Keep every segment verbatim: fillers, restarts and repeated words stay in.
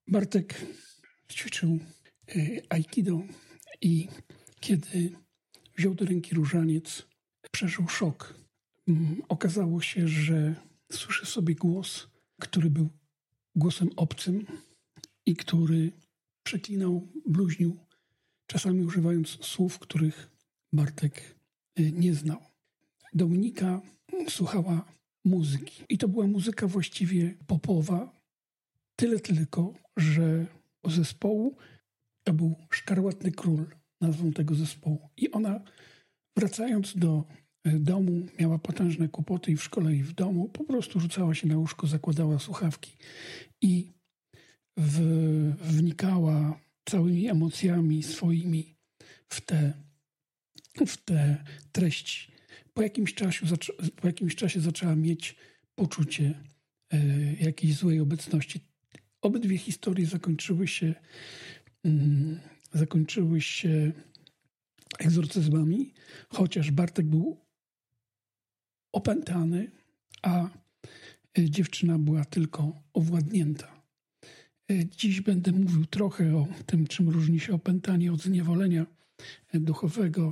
Bartek ćwiczył aikido i kiedy wziął do ręki różaniec, przeżył szok. Okazało się, że słyszy sobie głos, który był głosem obcym i który przeklinał, bluźnił, czasami używając słów, których Bartek nie znał. Dominika słuchała muzyki i to była muzyka właściwie popowa, tyle tylko, że o zespołu to był Szkarłatny Król, nazwą tego zespołu. I ona, wracając do domu, miała potężne kłopoty i w szkole, i w domu. Po prostu rzucała się na łóżko, zakładała słuchawki i w, wnikała całymi emocjami swoimi w te, w te treści. Po jakimś czasie, po jakimś czasie zaczęła mieć poczucie e, jakiejś złej obecności. Obydwie historie zakończyły się, mm, zakończyły się egzorcyzmami, chociaż Bartek był opętany, a dziewczyna była tylko owładnięta. Dziś będę mówił trochę o tym, czym różni się opętanie od zniewolenia duchowego.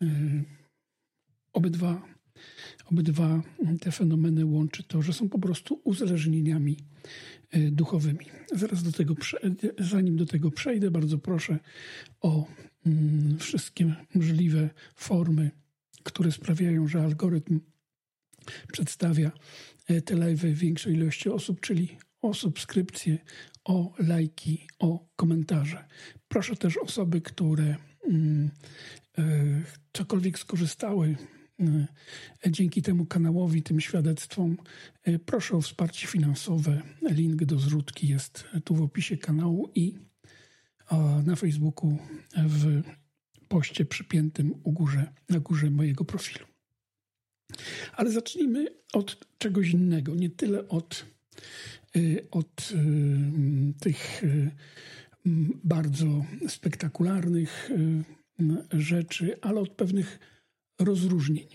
Obydwa, obydwa te fenomeny łączy to, że są po prostu uzależnieniami duchowymi. Zaraz do tego, zanim do tego przejdę, bardzo proszę o mm, wszystkie możliwe formy, które sprawiają, że algorytm przedstawia te live'y większej ilości osób, czyli o subskrypcje, o lajki, o komentarze. Proszę też osoby, które mm, e, cokolwiek skorzystały e, dzięki temu kanałowi, tym świadectwom, e, proszę o wsparcie finansowe. Link do zrzutki jest tu w opisie kanału i e, na Facebooku w poście przypiętym u górze, na górze mojego profilu. Ale zacznijmy od czegoś innego, nie tyle od, od tych bardzo spektakularnych rzeczy, ale od pewnych rozróżnień.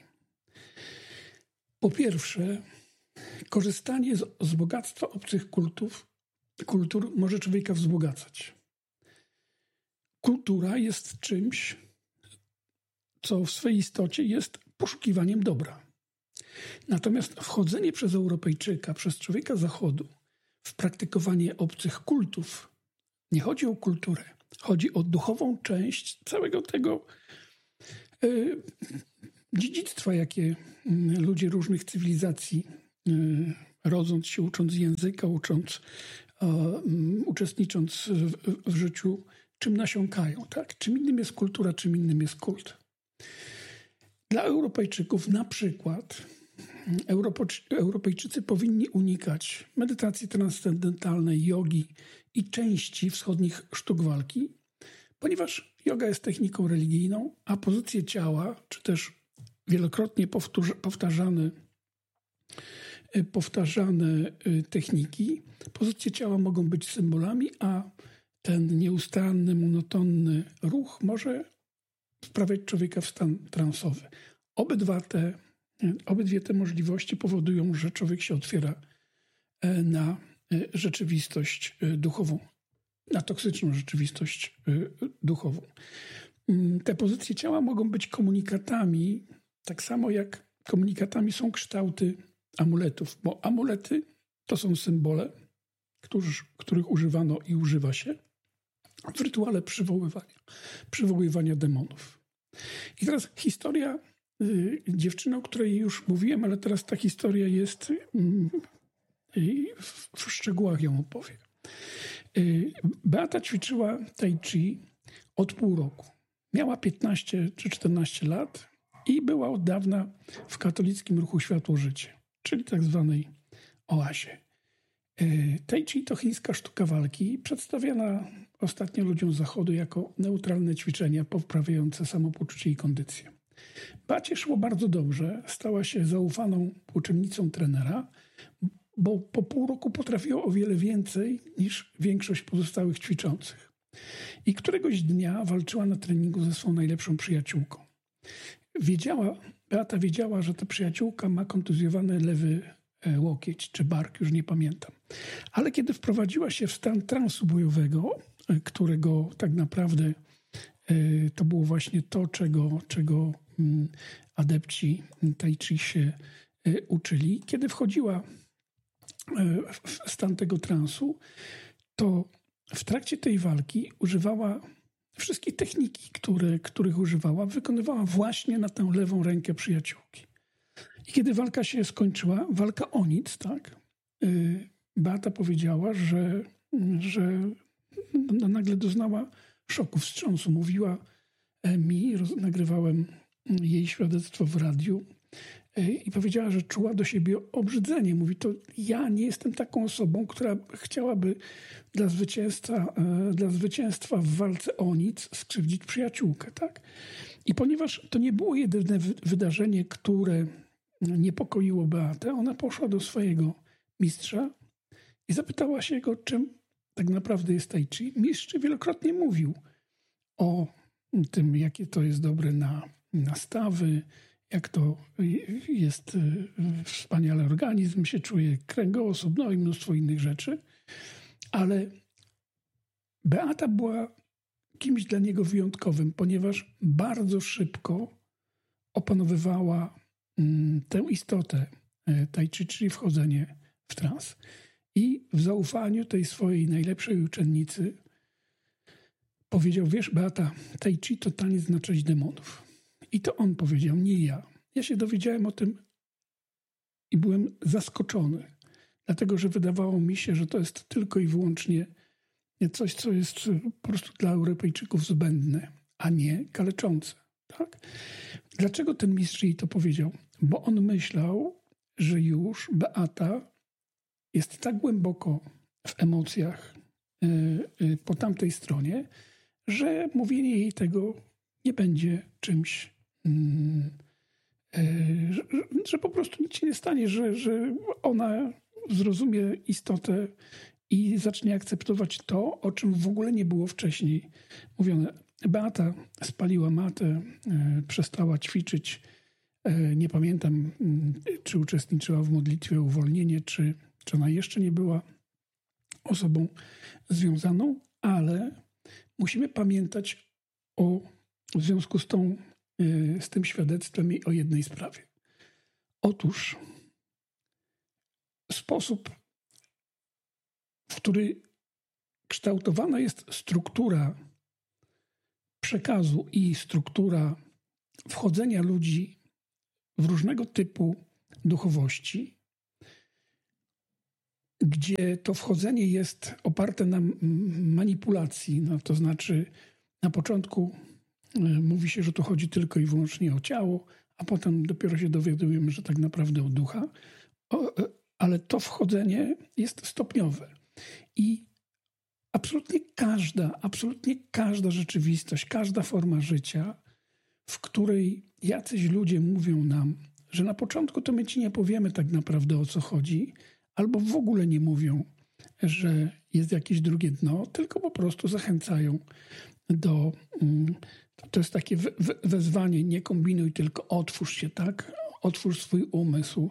Po pierwsze, korzystanie z, z bogactwa obcych kultów, kultur może człowieka wzbogacać. Kultura jest czymś, co w swej istocie jest poszukiwaniem dobra. Natomiast wchodzenie przez Europejczyka, przez człowieka Zachodu w praktykowanie obcych kultów, nie chodzi o kulturę, chodzi o duchową część całego tego y, dziedzictwa, jakie y, ludzie różnych cywilizacji, y, rodząc się, ucząc języka, ucząc, y, y, uczestnicząc w, w życiu, czym nasiąkają. Tak? Czym innym jest kultura, czym innym jest kult. Dla Europejczyków na przykład Europejczycy powinni unikać medytacji transcendentalnej, jogi i części wschodnich sztuk walki, ponieważ joga jest techniką religijną, a pozycje ciała, czy też wielokrotnie powtarzane, powtarzane techniki, pozycje ciała mogą być symbolami, a ten nieustanny, monotonny ruch może wprawiać człowieka w stan transowy. Obydwa te, obydwie te możliwości powodują, że człowiek się otwiera na rzeczywistość duchową, na toksyczną rzeczywistość duchową. Te pozycje ciała mogą być komunikatami, tak samo jak komunikatami są kształty amuletów, bo amulety to są symbole, którzy, których używano i używa się w rytuale przywoływania, przywoływania demonów. I teraz historia y, dziewczyny, o której już mówiłem, ale teraz ta historia jest y, w, w szczegółach ją opowiem. Y, Beata ćwiczyła tai chi od pół roku. Miała piętnaście czy czternaście lat i była od dawna w katolickim ruchu Światło-Życie, czyli tak zwanej oazie. Y, tai chi to chińska sztuka walki, przedstawiana ostatnio ludziom z Zachodu jako neutralne ćwiczenia poprawiające samopoczucie i kondycję. Beacie szło bardzo dobrze, stała się zaufaną uczennicą trenera, bo po pół roku potrafiła o wiele więcej niż większość pozostałych ćwiczących. I któregoś dnia walczyła na treningu ze swą najlepszą przyjaciółką. Wiedziała, Beata wiedziała, że ta przyjaciółka ma kontuzjowany lewy łokieć czy bark, już nie pamiętam. Ale kiedy wprowadziła się w stan transu bojowego, którego tak naprawdę to było właśnie to, czego, czego adepci tai chi się uczyli. Kiedy wchodziła w stan tego transu, to w trakcie tej walki używała wszystkie techniki, które, których używała, wykonywała właśnie na tę lewą rękę przyjaciółki. I kiedy walka się skończyła, walka o nic, tak, Beata powiedziała, że, że nagle doznała szoku, wstrząsu. Mówiła mi, roz, nagrywałem jej świadectwo w radiu i powiedziała, że czuła do siebie obrzydzenie. Mówi, to ja nie jestem taką osobą, która chciałaby dla zwycięstwa, dla zwycięstwa w walce o nic skrzywdzić przyjaciółkę, tak? I ponieważ to nie było jedyne wydarzenie, które niepokoiło Beatę, ona poszła do swojego mistrza i zapytała się go, czym tak naprawdę jest tai chi. Mistrz wielokrotnie mówił o tym, jakie to jest dobre na, na stawy, jak to jest wspaniale, organizm się czuje, kręgosłup, no i mnóstwo innych rzeczy. Ale Beata była kimś dla niego wyjątkowym, ponieważ bardzo szybko opanowywała tę istotę tai chi, czyli wchodzenie w trans. I w zaufaniu tej swojej najlepszej uczennicy powiedział, wiesz Beata, tai chi to taniec na cześć demonów. I to on powiedział, nie ja. Ja się dowiedziałem o tym i byłem zaskoczony, dlatego że wydawało mi się, że to jest tylko i wyłącznie coś, co jest po prostu dla Europejczyków zbędne, a nie kaleczące. Tak? Dlaczego ten mistrz jej to powiedział? Bo on myślał, że już Beata jest tak głęboko w emocjach yy, yy, po tamtej stronie, że mówienie jej tego nie będzie czymś, yy, yy, że, że po prostu nic się nie stanie, że, że ona zrozumie istotę i zacznie akceptować to, o czym w ogóle nie było wcześniej mówione. Beata spaliła matę, yy, przestała ćwiczyć. Yy, nie pamiętam, yy, czy uczestniczyła w modlitwie o uwolnienie, czy, czy ona jeszcze nie była osobą związaną, ale musimy pamiętać o, w związku z, tą, yy, z tym świadectwem i o jednej sprawie. Otóż sposób, w który kształtowana jest struktura przekazu i struktura wchodzenia ludzi w różnego typu duchowości, gdzie to wchodzenie jest oparte na manipulacji, no, to znaczy na początku mówi się, że to chodzi tylko i wyłącznie o ciało, a potem dopiero się dowiadujemy, że tak naprawdę o ducha, o, ale to wchodzenie jest stopniowe i absolutnie każda, absolutnie każda rzeczywistość, każda forma życia, w której jacyś ludzie mówią nam, że na początku to my ci nie powiemy tak naprawdę o co chodzi, albo w ogóle nie mówią, że jest jakieś drugie dno, tylko po prostu zachęcają do... To jest takie wezwanie, nie kombinuj, tylko otwórz się, tak? Otwórz swój umysł,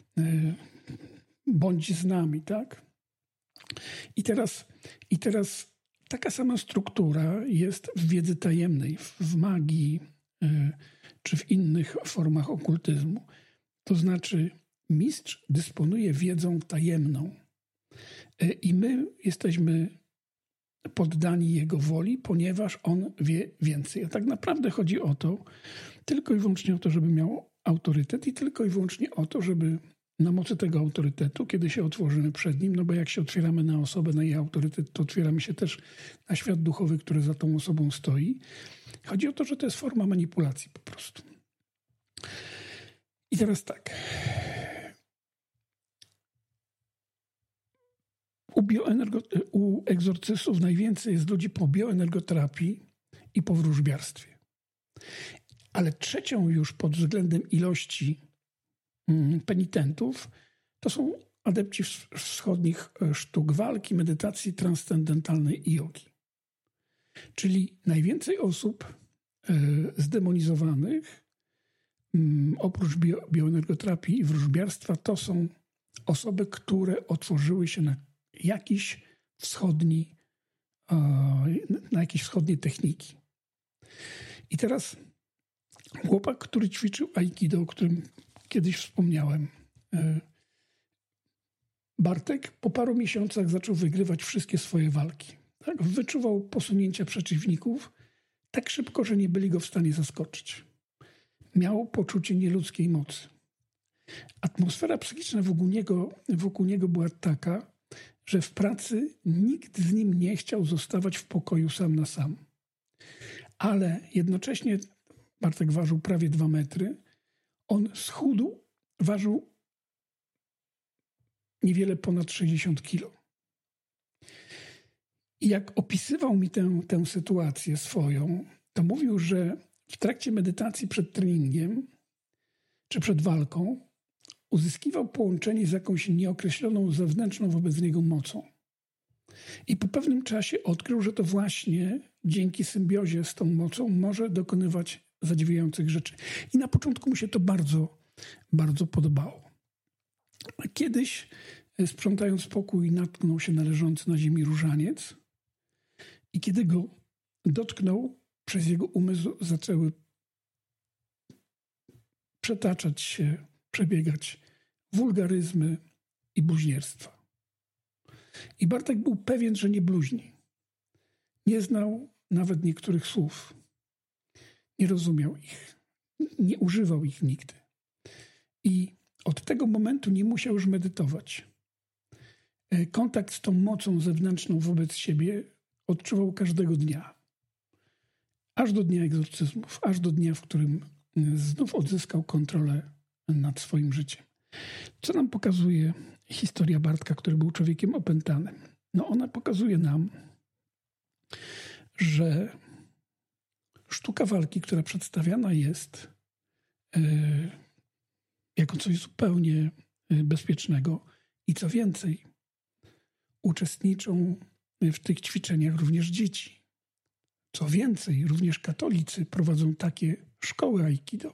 bądź z nami, tak? I teraz, i teraz taka sama struktura jest w wiedzy tajemnej, w magii czy w innych formach okultyzmu. To znaczy mistrz dysponuje wiedzą tajemną i my jesteśmy poddani jego woli, ponieważ on wie więcej. A tak naprawdę chodzi o to, tylko i wyłącznie o to, żeby miał autorytet i tylko i wyłącznie o to, żeby na mocy tego autorytetu, kiedy się otworzymy przed nim, no bo jak się otwieramy na osobę, na jej autorytet, to otwieramy się też na świat duchowy, który za tą osobą stoi. Chodzi o to, że to jest forma manipulacji po prostu. I teraz tak. U, bioenergo- u egzorcystów najwięcej jest ludzi po bioenergoterapii i po wróżbiarstwie. Ale trzecią już pod względem ilości penitentów to są adepci wschodnich sztuk walki, medytacji transcendentalnej i jogi. Czyli najwięcej osób zdemonizowanych oprócz bio, bioenergoterapii i wróżbiarstwa to są osoby, które otworzyły się na jakiś wschodni, na jakieś wschodnie techniki. I teraz chłopak, który ćwiczył aikido, o którym kiedyś wspomniałem, Bartek po paru miesiącach zaczął wygrywać wszystkie swoje walki. Tak? Wyczuwał posunięcia przeciwników tak szybko, że nie byli go w stanie zaskoczyć. Miał poczucie nieludzkiej mocy. Atmosfera psychiczna wokół niego, wokół niego była taka, że w pracy nikt z nim nie chciał zostawać w pokoju sam na sam. Ale jednocześnie Bartek ważył prawie dwa metry. On schudł, ważył niewiele ponad sześćdziesiąt kilo. I jak opisywał mi tę, tę sytuację swoją, to mówił, że w trakcie medytacji przed treningiem czy przed walką uzyskiwał połączenie z jakąś nieokreśloną zewnętrzną wobec niego mocą. I po pewnym czasie odkrył, że to właśnie dzięki symbiozie z tą mocą może dokonywać zadziwiających rzeczy. I na początku mu się to bardzo, bardzo podobało. Kiedyś, sprzątając pokój, natknął się na leżący na ziemi różaniec i kiedy go dotknął, przez jego umysł zaczęły przetaczać się, przebiegać wulgaryzmy i bluźnierstwa. I Bartek był pewien, że nie bluźni. Nie znał nawet niektórych słów. Nie rozumiał ich. Nie używał ich nigdy. I od tego momentu nie musiał już medytować. Kontakt z tą mocą zewnętrzną wobec siebie odczuwał każdego dnia. Aż do dnia egzorcyzmów, aż do dnia, w którym znów odzyskał kontrolę nad swoim życiem. Co nam pokazuje historia Bartka, który był człowiekiem opętanym? No ona pokazuje nam, że sztuka walki, która przedstawiana jest yy, jako coś zupełnie bezpiecznego i co więcej, uczestniczą w tych ćwiczeniach również dzieci. Co więcej, również katolicy prowadzą takie szkoły aikido.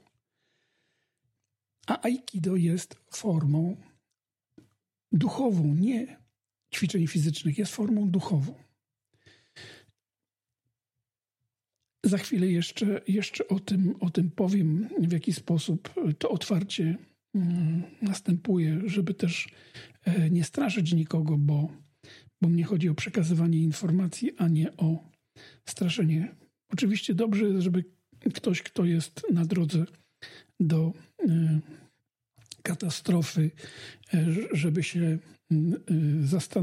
A aikido jest formą duchową, nie ćwiczeń fizycznych, jest formą duchową. Za chwilę jeszcze, jeszcze o tym, o tym powiem, w jaki sposób to otwarcie następuje, żeby też nie straszyć nikogo, bo, bo mnie chodzi o przekazywanie informacji, a nie o straszenie. Oczywiście dobrze jest, żeby ktoś, kto jest na drodze do katastrofy, żeby się zastanowił,